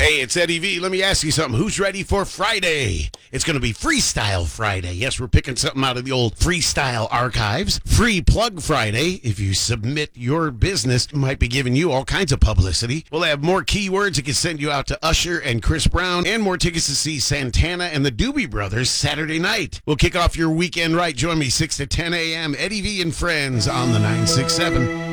Hey, it's Eddie V. Let me ask you something. Who's ready for Friday? It's going to be Freestyle Friday. Yes, we're picking something out of the old freestyle archives. Free Plug Friday. If you submit your business, might be giving you all kinds of publicity. We'll have more keywords that can send you out to Usher and Chris Brown, and more tickets to see Santana and the Doobie Brothers Saturday night. We'll kick off your weekend right. Join me 6 to 10 a.m. Eddie V and Friends on the 967.